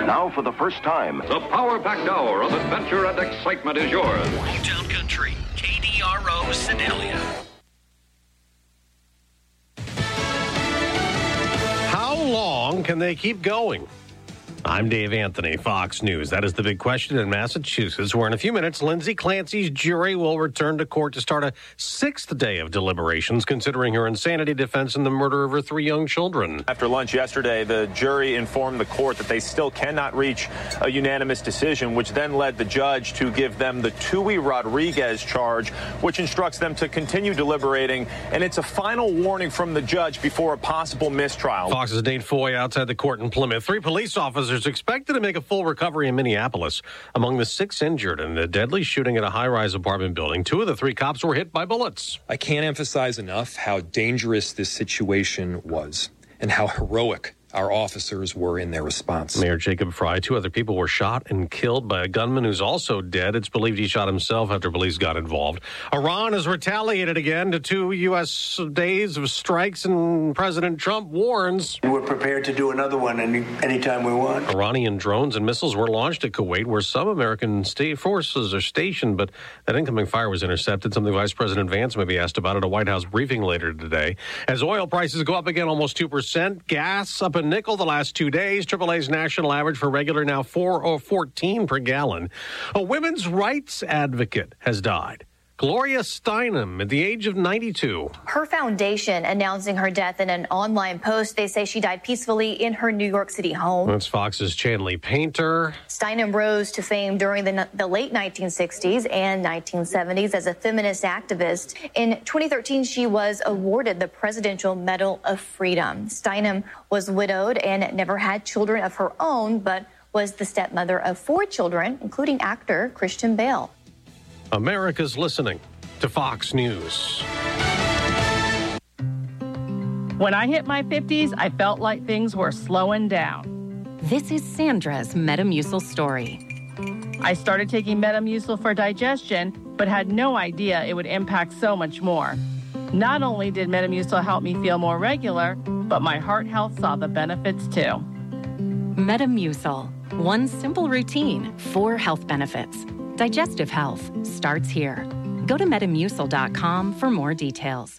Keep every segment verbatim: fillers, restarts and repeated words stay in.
Now, for the first time, the power-packed hour of adventure and excitement is yours. Newtown Country, K D R O, Sedalia. How long can they keep going? I'm Dave Anthony, Fox News. That is the big question in Massachusetts, where in a few minutes, Lindsay Clancy's jury will return to court to start a sixth day of deliberations, considering her insanity defense in the murder of her three young children. After lunch yesterday, the jury informed the court that they still cannot reach a unanimous decision, which then led the judge to give them the Tui Rodriguez charge, which instructs them to continue deliberating. And it's a final warning from the judge before a possible mistrial. Fox's Nate Foy outside the court in Plymouth. Three police officers expected to make a full recovery in Minneapolis. Among the six injured in the deadly shooting at a high-rise apartment building, two of the three cops were hit by bullets. I can't emphasize enough how dangerous this situation was and how heroic our officers were in their response. Mayor Jacob Fry, two other people were shot and killed by a gunman who's also dead. It's believed he shot himself after police got involved. Iran has retaliated again to two U S days of strikes, and President Trump warns. We're prepared to do another one any anytime we want. Iranian drones and missiles were launched at Kuwait, where some American state forces are stationed, but that incoming fire was intercepted, something Vice President Vance may be asked about at a White House briefing later today. As oil prices go up again almost two percent, gas up a nickel the last two days. triple A's national average for regular now four oh fourteen per gallon. A women's rights advocate has died. Gloria Steinem, at the age of ninety-two. Her foundation announcing her death in an online post. They say she died peacefully in her New York City home. That's Fox's Chanley Painter. Steinem rose to fame during the, the late nineteen sixties and nineteen seventies as a feminist activist. In twenty thirteen, she was awarded the Presidential Medal of Freedom. Steinem was widowed and never had children of her own, but was the stepmother of four children, including actor Christian Bale. America's listening to Fox News. When I hit my fifties, I felt like things were slowing down. This is Sandra's Metamucil story. I started taking Metamucil for digestion, but had no idea it would impact so much more. Not only did Metamucil help me feel more regular, but my heart health saw the benefits too. Metamucil. One simple routine, four health benefits. Digestive health starts here. Go to metamucil dot com for more details.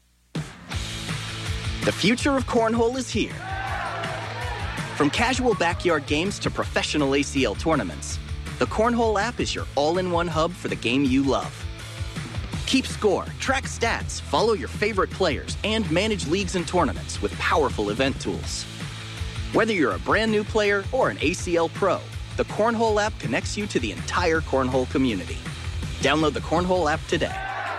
The future of cornhole is here. From casual backyard games to professional A C L tournaments, the Cornhole app is your all-in-one hub for the game you love. Keep score, track stats, follow your favorite players, and manage leagues and tournaments with powerful event tools. Whether you're a brand new player or an A C L pro, the Cornhole app connects you to the entire Cornhole community. Download the Cornhole app today.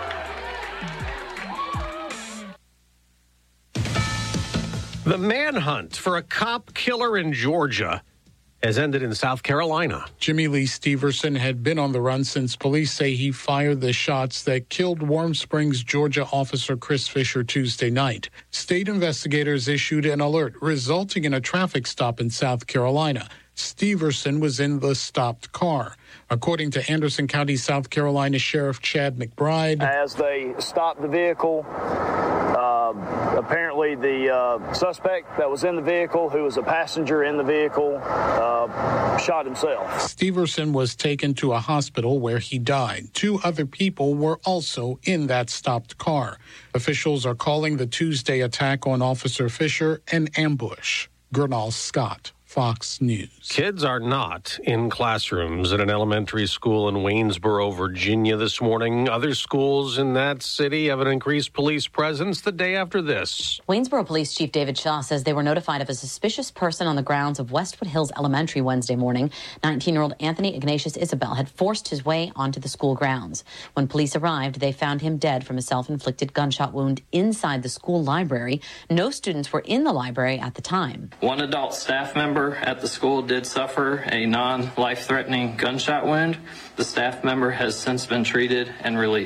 The manhunt for a cop killer in Georgia has ended in South Carolina. Jimmy Lee Steverson had been on the run since police say he fired the shots that killed Warm Springs, Georgia officer Chris Fisher Tuesday night. State investigators issued an alert resulting in a traffic stop in South Carolina. Steverson was in the stopped car. According to Anderson County, South Carolina Sheriff Chad McBride, as they stopped the vehicle, uh, apparently the uh, suspect that was in the vehicle, who was a passenger in the vehicle, uh, shot himself. Steverson was taken to a hospital where he died. Two other people were also in that stopped car. Officials are calling the Tuesday attack on Officer Fisher an ambush. Gernal Scott, Fox News. Kids are not in classrooms at an elementary school in Waynesboro, Virginia this morning. Other schools in that city have an increased police presence the day after this. Waynesboro Police Chief David Shaw says they were notified of a suspicious person on the grounds of Westwood Hills Elementary Wednesday morning. nineteen-year-old Anthony Ignatius Isabel had forced his way onto the school grounds. When police arrived, they found him dead from a self-inflicted gunshot wound inside the school library. No students were in the library at the time. One adult staff member at the school did suffer a non-life-threatening gunshot wound. The staff member has since been treated and released.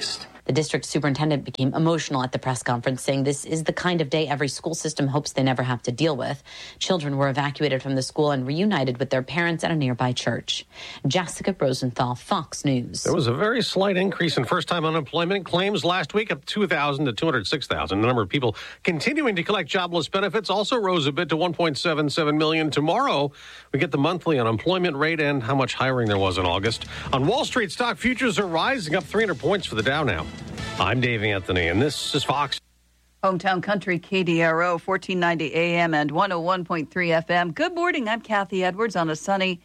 The district superintendent became emotional at the press conference, saying this is the kind of day every school system hopes they never have to deal with. Children were evacuated from the school and reunited with their parents at a nearby church. Jessica Rosenthal, Fox News. There was a very slight increase in first-time unemployment claims last week, up two thousand to two hundred six thousand. The number of people continuing to collect jobless benefits also rose a bit to one point seven seven million. Tomorrow, we get the monthly unemployment rate and how much hiring there was in August. On Wall Street, stock futures are rising, up three hundred points for the Dow now. I'm Dave Anthony, and this is Fox. Hometown Country, K D R O, fourteen ninety A M and one oh one point three F M. Good morning. I'm Kathy Edwards on a sunny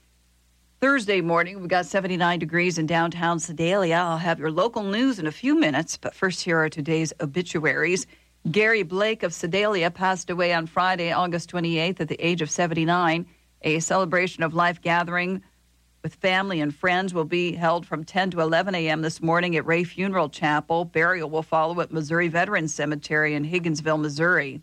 Thursday morning. We've got seventy-nine degrees in downtown Sedalia. I'll have your local news in a few minutes, but first here are today's obituaries. Gary Blake of Sedalia passed away on Friday, August twenty-eighth at the age of seventy-nine. A celebration of life gathering with family and friends will be held from ten to eleven A M this morning at Ray Funeral Chapel. Burial will follow at Missouri Veterans Cemetery in Higginsville, Missouri.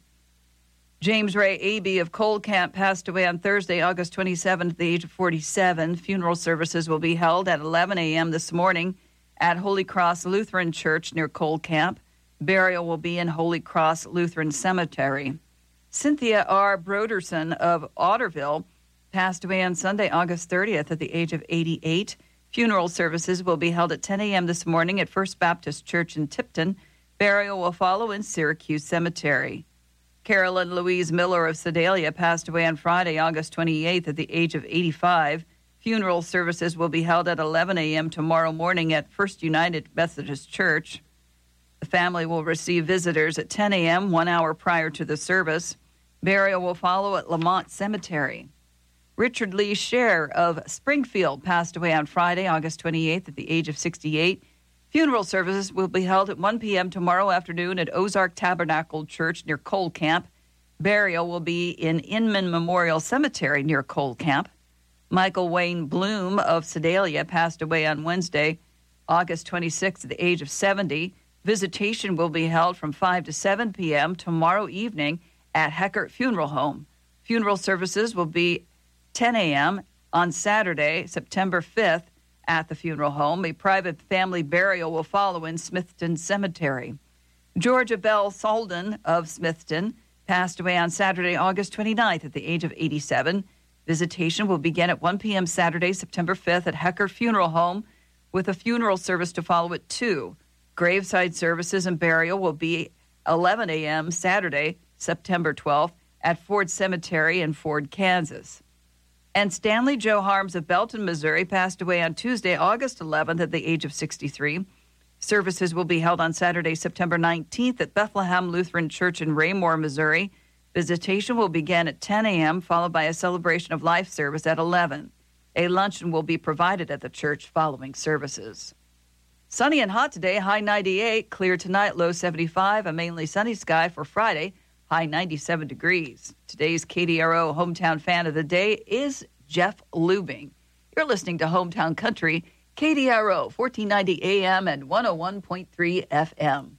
James Ray Abey of Cold Camp passed away on Thursday, August twenty-seventh at the age of forty-seven. Funeral services will be held at eleven A M this morning at Holy Cross Lutheran Church near Cold Camp. Burial will be in Holy Cross Lutheran Cemetery. Cynthia R. Broderson of Otterville passed away on Sunday, August thirtieth at the age of eighty-eight. Funeral services will be held at ten A M this morning at First Baptist Church in Tipton. Burial will follow in Syracuse Cemetery. Carolyn Louise Miller of Sedalia passed away on Friday, August twenty-eighth at the age of eighty-five. Funeral services will be held at eleven A M tomorrow morning at First United Methodist Church. The family will receive visitors at ten A M, one hour prior to the service. Burial will follow at Lamont Cemetery. Richard Lee Scher of Springfield passed away on Friday, August twenty-eighth at the age of sixty-eight. Funeral services will be held at one P M tomorrow afternoon at Ozark Tabernacle Church near Cold Camp. Burial will be in Inman Memorial Cemetery near Cold Camp. Michael Wayne Bloom of Sedalia passed away on Wednesday, August twenty-sixth at the age of seventy. Visitation will be held from five to seven P M tomorrow evening at Heckert Funeral Home. Funeral services will be ten A M on Saturday, September fifth, at the funeral home. A private family burial will follow in Smithton Cemetery. Georgia Bell Solden of Smithton passed away on Saturday, August twenty-ninth at the age of eighty-seven. Visitation will begin at one P M Saturday, September fifth at Heckert Funeral Home, with a funeral service to follow at two. Graveside services and burial will be eleven A M Saturday, September twelfth at Ford Cemetery in Ford, Kansas. And Stanley Joe Harms of Belton, Missouri, passed away on Tuesday, August eleventh at the age of sixty-three. Services will be held on Saturday, September nineteenth at Bethlehem Lutheran Church in Raymore, Missouri. Visitation will begin at ten A M, followed by a celebration of life service at eleven. A luncheon will be provided at the church following services. Sunny and hot today, high ninety-eight. Clear tonight, low seventy-five. A mainly sunny sky for Friday, high ninety-seven degrees. Today's K D R O Hometown Fan of the Day is Jeff Lubing. You're listening to Hometown Country, K D R O, fourteen ninety A M and one oh one point three F M.